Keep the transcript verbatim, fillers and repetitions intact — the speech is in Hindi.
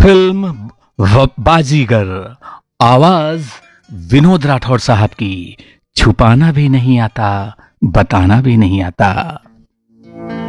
फिल्म व- बाजीगर, आवाज विनोद राठौर साहब की। छुपाना भी नहीं आता, बताना भी नहीं आता।